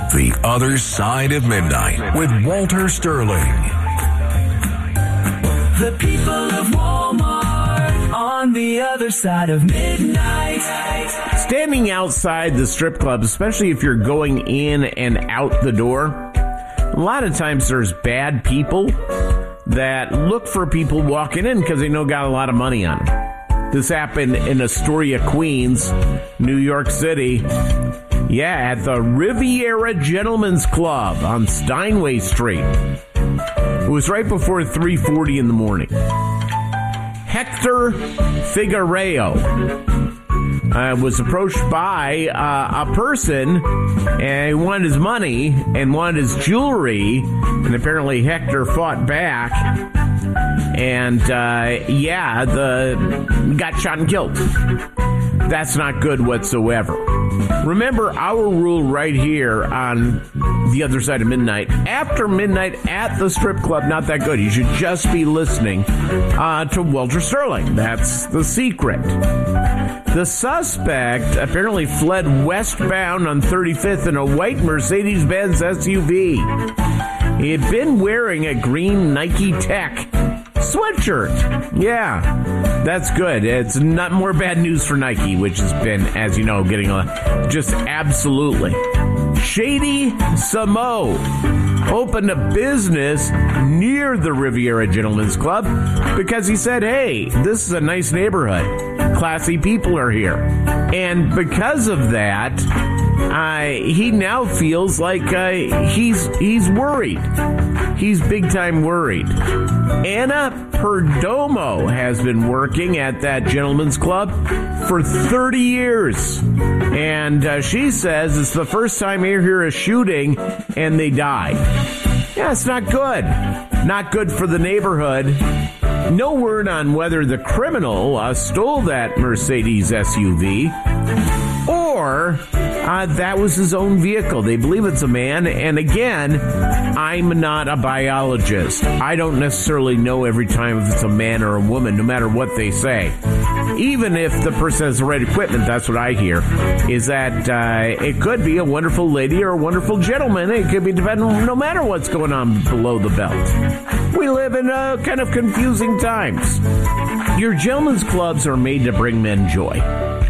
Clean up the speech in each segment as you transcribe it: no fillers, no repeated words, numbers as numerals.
The Other Side of Midnight with Walter Sterling. The people of Walmart on the other side of midnight. Standing outside the strip club, especially if you're going in and out the door, a lot of times there's bad people that look for people walking in because they know got a lot of money on them. This happened in Astoria, Queens, New York City. Yeah, at the Riviera Gentlemen's Club on Steinway Street. It was right before 3:40 in the morning. Hector Figueiredo was approached by a person, and he wanted his money and wanted his jewelry, and apparently Hector fought back, and got shot and killed. That's not good whatsoever. Remember our rule right here on The Other Side of Midnight. After midnight at the strip club, not that good. You should just be listening to Walter Sterling. That's the secret. The suspect apparently fled westbound on 35th in a white Mercedes-Benz SUV. He had been wearing a green Nike Tech sweatshirt. Yeah, that's good. It's not more bad news for Nike, which has been, as you know, getting just absolutely. Shady Samo opened a business near the Riviera Gentlemen's Club because he said, hey, this is a nice neighborhood. Classy people are here. And because of that, he now feels like he's worried. He's big time worried. Anna Perdomo has been working at that gentleman's club for 30 years. And she says it's the first time they hear a shooting and they die. Yeah, it's not good. Not good for the neighborhood. No word on whether the criminal stole that Mercedes SUV or that was his own vehicle. They believe it's a man. And again, I'm not a biologist. I don't necessarily know every time if it's a man or a woman, no matter what they say. Even if the person has the right equipment, that's what I hear, is that it could be a wonderful lady or a wonderful gentleman. It could be depending no matter what's going on below the belt. We live in kind of confusing times. Your gentlemen's clubs are made to bring men joy.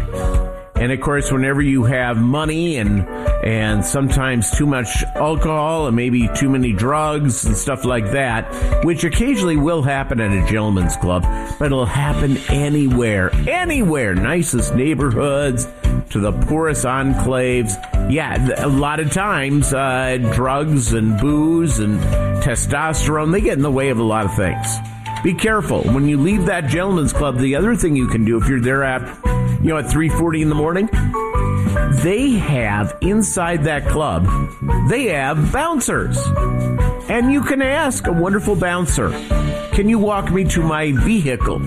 And, of course, whenever you have money and sometimes too much alcohol and maybe too many drugs and stuff like that, which occasionally will happen at a gentleman's club, but it'll happen anywhere, nicest neighborhoods to the poorest enclaves. Yeah, a lot of times drugs and booze and testosterone, they get in the way of a lot of things. Be careful. When you leave that gentleman's club, the other thing you can do if you're there at 3:40 in the morning, they have inside that club, they have bouncers. And you can ask a wonderful bouncer, can you walk me to my vehicle?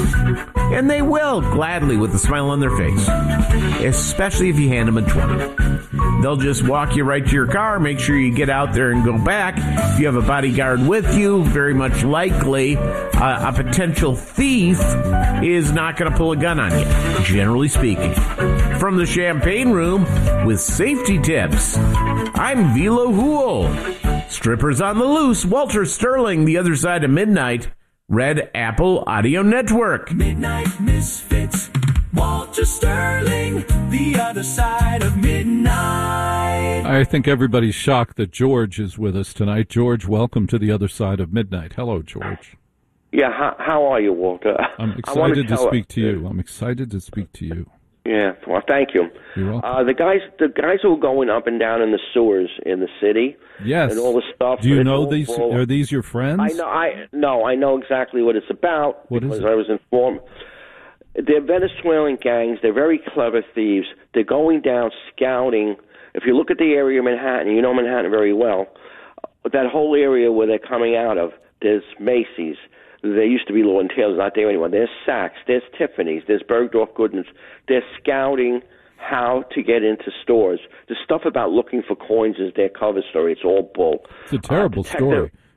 And they will, gladly, with a smile on their face, especially if you hand them a 20. They'll just walk you right to your car, make sure you get out there and go back. If you have a bodyguard with you, very much likely a potential thief is not going to pull a gun on you, generally speaking. From the Champagne Room with safety tips, I'm Vilo Hool. Strippers on the loose, Walter Sterling, The Other Side of Midnight, Red Apple Audio Network. Midnight Misfits, Walter Sterling, The Other Side of Midnight. I think everybody's shocked that George is with us tonight. George, welcome to The Other Side of Midnight. Hello, George. Yeah, how are you, Walter? I'm excited to speak to you. I'm excited to speak to you. Yeah, well, thank you. You're welcome. The guys who are going up and down in the sewers in the city, yes, and all the stuff. Do you know these? Are these your friends? I know exactly what it's about. What is it? I was informed. They're Venezuelan gangs. They're very clever thieves. They're going down scouting. If you look at the area of Manhattan, you know Manhattan very well. That whole area where they're coming out of, there's Macy's. There used to be Lord & Taylor's, not there anymore. There's Saks, there's Tiffany's, there's Bergdorf Goodman's. They're scouting how to get into stores. The stuff about looking for coins is their cover story. It's all bull. It's a terrible story.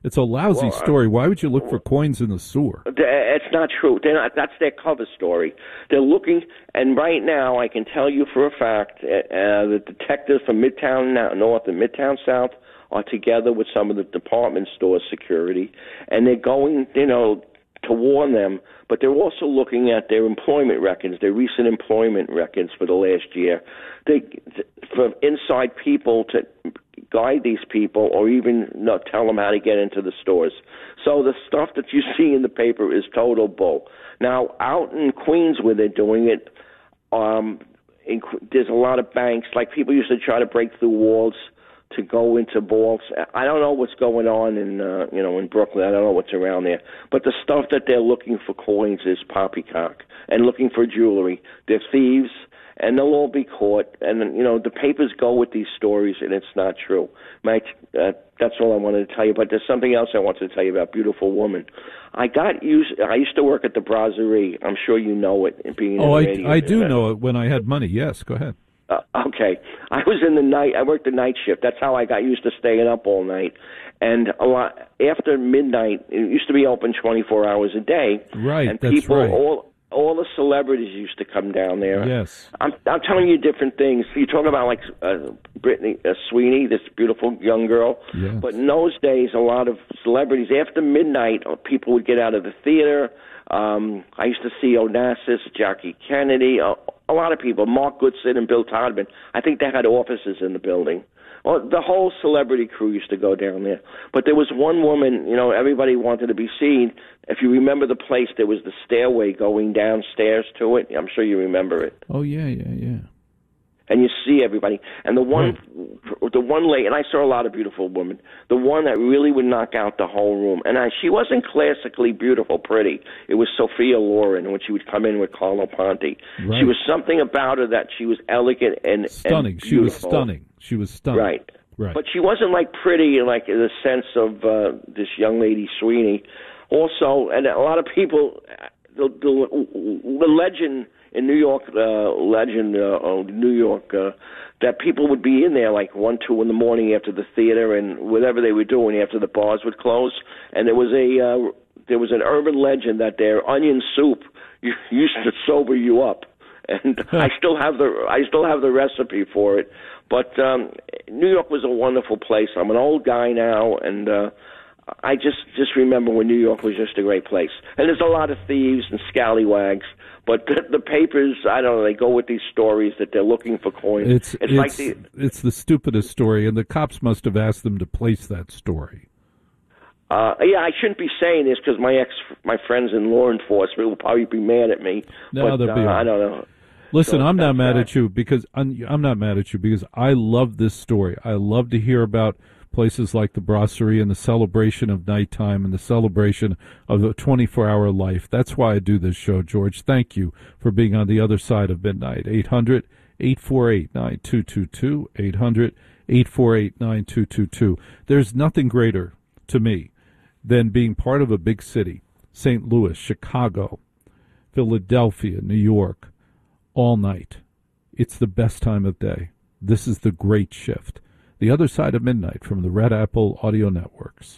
It's a lousy story. Why would you look for coins in the sewer? It's not true. They're not. That's their cover story. They're looking, and right now I can tell you for a fact the detectives from Midtown North and Midtown South are together with some of the department store security, and they're going, to warn them, but they're also looking at their employment records, their recent employment records for the last year. For inside people to guide these people or even not tell them how to get into the stores. So the stuff that you see in the paper is total bull. Now, out in Queens where they're doing it, there's a lot of banks, like people used to try to break through walls to go into vaults. I don't know what's going on in Brooklyn. I don't know what's around there. But the stuff that they're looking for coins is poppycock and looking for jewelry. They're thieves, and they'll all be caught. And the papers go with these stories, and it's not true. That's all I wanted to tell you. But there's something else I wanted to tell you about Beautiful Woman. I used to work at the Brasserie. I'm sure you know it. I do know it when I had money. Yes, go ahead. Okay. I was in the night. I worked the night shift. That's how I got used to staying up all night. And a lot after midnight, it used to be open 24 hours a day. Right. And that's people, right. all the celebrities used to come down there. Yes. I'm telling you different things. You talk about like Brittany Sweeney, this beautiful young girl. Yes. But in those days, a lot of celebrities after midnight, people would get out of the theater. I used to see Onassis, Jackie Kennedy, a lot of people, Mark Goodson and Bill Todman. I think they had offices in the building. Well, the whole celebrity crew used to go down there. But there was one woman, everybody wanted to be seen. If you remember the place, there was the stairway going downstairs to it. I'm sure you remember it. Oh, yeah. And you see everybody. And the one lady, and I saw a lot of beautiful women, the one that really would knock out the whole room. And she wasn't classically beautiful, pretty. It was Sophia Loren when she would come in with Carlo Ponti. Right. She was something about her that she was elegant and stunning. And beautiful. She was stunning. Right. Right. But she wasn't like pretty, like in the sense of this young lady Sweeney. Also, and a lot of people, the legend in New York, that people would be in there like 1, 2 in the morning after the theater and whatever they were doing after the bars would close. And there was an urban legend that their onion soup used to sober you up. And I still have the recipe for it. But New York was a wonderful place. I'm an old guy now, and I just remember when New York was just a great place. And there's a lot of thieves and scallywags, but the papers, I don't know, they go with these stories that they're looking for coins. It's the stupidest story, and the cops must have asked them to place that story. I shouldn't be saying this because my friends in law enforcement will probably be mad at me. No, but, I don't know. Listen, I'm not mad at you because I'm not mad at you because I love this story. I love to hear about places like the Brasserie and the celebration of nighttime and the celebration of a 24-hour life. That's why I do this show, George. Thank you for being on the other side of midnight. 800-848-9222, 800-848-9222. There's nothing greater to me than being part of a big city, St. Louis, Chicago, Philadelphia, New York, all night. It's the best time of day. This is the great shift. The Other Side of Midnight from the Red Apple Audio Networks.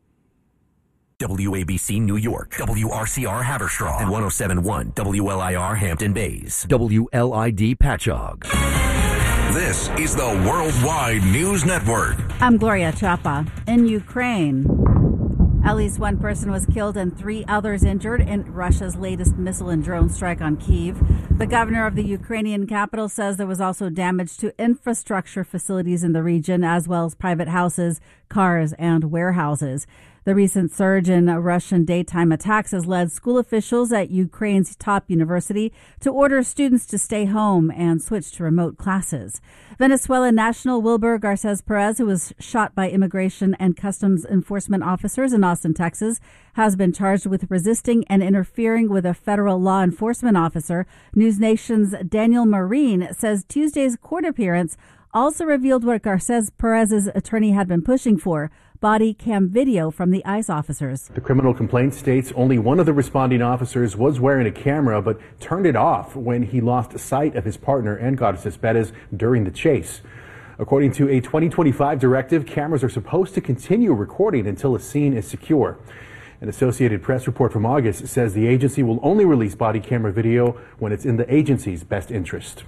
WABC New York, WRCR Haverstraw, and 107.1 WLIR Hampton Bays, WLID Patchogue. This is the Worldwide News Network. I'm Gloria Chapa. In Ukraine, at least one person was killed and 3 others injured in Russia's latest missile and drone strike on Kyiv. The governor of the Ukrainian capital says there was also damage to infrastructure facilities in the region, as well as private houses, cars, and warehouses. The recent surge in Russian daytime attacks has led school officials at Ukraine's top university to order students to stay home and switch to remote classes. Venezuelan national Wilber Garces Perez, who was shot by immigration and customs enforcement officers in Austin, Texas, has been charged with resisting and interfering with a federal law enforcement officer. News Nation's Daniel Marine says Tuesday's court appearance also revealed what Garces Perez's attorney had been pushing for: body cam video from the ICE officers. The criminal complaint states only one of the responding officers was wearing a camera, but turned it off when he lost sight of his partner and Garces Perez during the chase. According to a 2025 directive, cameras are supposed to continue recording until a scene is secure. An Associated Press report from August says the agency will only release body camera video when it's in the agency's best interest.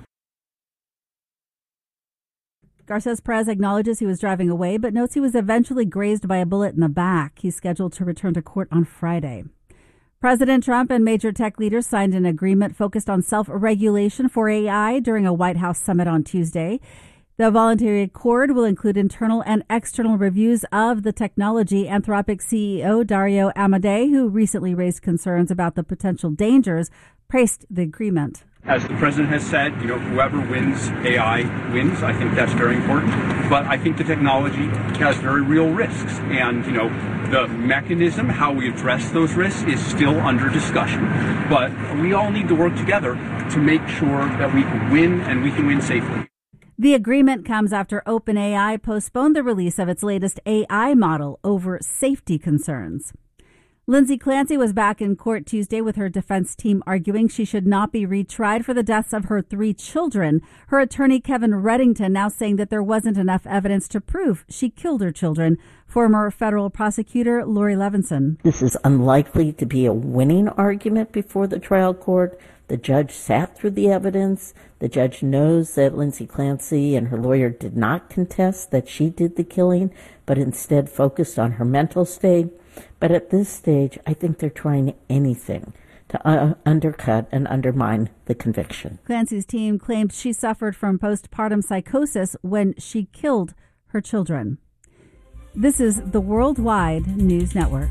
Garces Perez acknowledges he was driving away, but notes he was eventually grazed by a bullet in the back. He's scheduled to return to court on Friday. President Trump and major tech leaders signed an agreement focused on self-regulation for AI during a White House summit on Tuesday. The voluntary accord will include internal and external reviews of the technology. Anthropic CEO Dario Amodei, who recently raised concerns about the potential dangers, praised the agreement. As the president has said, whoever wins AI wins. I think that's very important. But I think the technology has very real risks. And, the mechanism, how we address those risks, is still under discussion. But we all need to work together to make sure that we can win, and we can win safely. The agreement comes after OpenAI postponed the release of its latest AI model over safety concerns. Lindsay Clancy was back in court Tuesday with her defense team arguing she should not be retried for the deaths of her 3 children. Her attorney, Kevin Reddington, now saying that there wasn't enough evidence to prove she killed her children. Former federal prosecutor Lori Levinson. This is unlikely to be a winning argument before the trial court. The judge sat through the evidence. The judge knows that Lindsay Clancy and her lawyer did not contest that she did the killing, but instead focused on her mental state. But at this stage, I think they're trying anything to undercut and undermine the conviction. Clancy's team claimed she suffered from postpartum psychosis when she killed her children. This is the Worldwide News Network.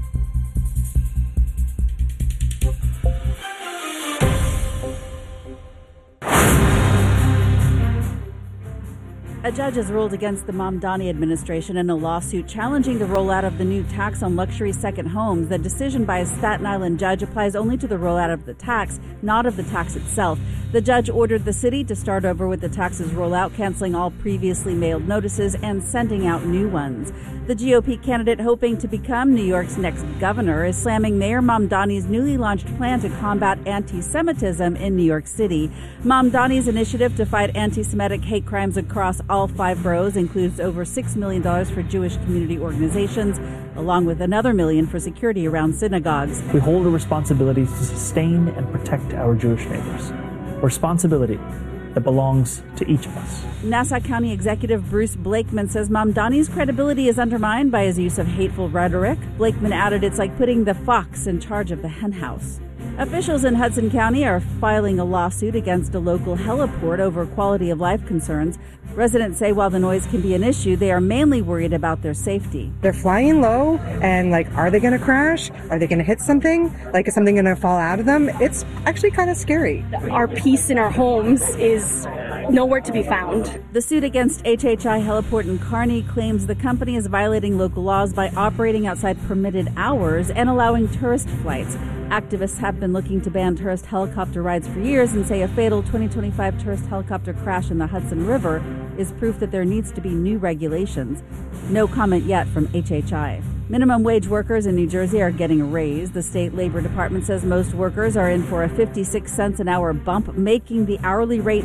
A judge has ruled against the Mamdani administration in a lawsuit challenging the rollout of the new tax on luxury second homes. The decision by a Staten Island judge applies only to the rollout of the tax, not of the tax itself. The judge ordered the city to start over with the tax's rollout, canceling all previously mailed notices and sending out new ones. The GOP candidate hoping to become New York's next governor is slamming Mayor Mamdani's newly launched plan to combat anti-Semitism in New York City. Mamdani's initiative to fight anti-Semitic hate crimes across all 5 boroughs includes over $6 million for Jewish community organizations, along with another $1 million for security around synagogues. We hold a responsibility to sustain and protect our Jewish neighbors. A responsibility that belongs to each of us. Nassau County Executive Bruce Blakeman says Mamdani's credibility is undermined by his use of hateful rhetoric. Blakeman added it's like putting the fox in charge of the henhouse. Officials in Hudson County are filing a lawsuit against a local heliport over quality of life concerns. Residents say while the noise can be an issue, they are mainly worried about their safety. They're flying low and are they going to crash? Are they going to hit something? Is something going to fall out of them? It's actually kind of scary. Our peace in our homes is nowhere to be found. The suit against HHI Heliport in Kearney claims the company is violating local laws by operating outside permitted hours and allowing tourist flights. Activists have been looking to ban tourist helicopter rides for years and say a fatal 2025 tourist helicopter crash in the Hudson River is proof that there needs to be new regulations. No comment yet from HHI. Minimum wage workers in New Jersey are getting a raise. The state labor department says most workers are in for a 56 cents an hour bump, making the hourly rate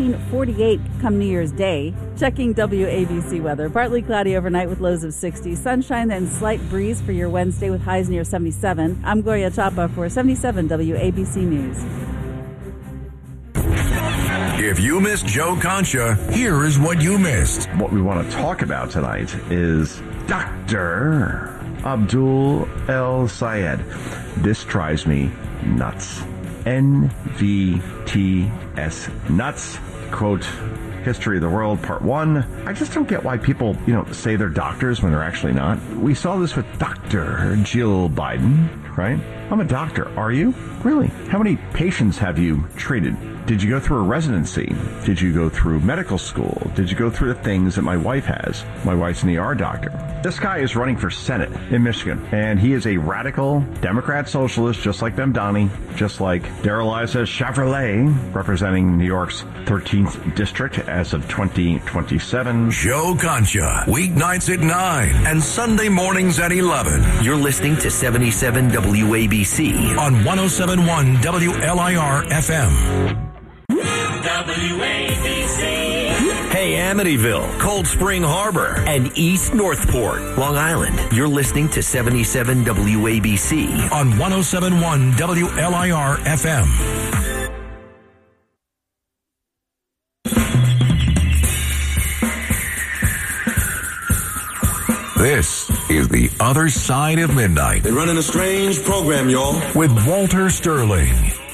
$16.48 come New Year's Day. Checking WABC weather. Partly cloudy overnight with lows of 60. Sunshine and slight breeze for your Wednesday with highs near 77. I'm Gloria Chapa for 77 WABC News. If you missed Joe Concha, here is what you missed. What we want to talk about tonight is Dr. Abdul El Sayed. This drives me nuts. NVTS nuts. Quote, History of the World, Part 1. I just don't get why people, say they're doctors when they're actually not. We saw this with Dr. Jill Biden, right? I'm a doctor. Are you? Really? How many patients have you treated? Did you go through a residency? Did you go through medical school? Did you go through the things that my wife has? My wife's an ER doctor. This guy is running for Senate in Michigan, and he is a radical Democrat socialist, just like Mamdani, just like Darrell-Issa Chevrolet, representing New York's 13th district as of 2027. Joe Concha, weeknights at 9 and Sunday mornings at 11. You're listening to 77 WABC on 107.1 WLIR FM. WABC. Hey, Amityville, Cold Spring Harbor, and East Northport, Long Island. You're listening to 77 WABC on 107.1 WLIR FM. This is The Other Side of Midnight. They're running a strange program, y'all. With Walter Sterling.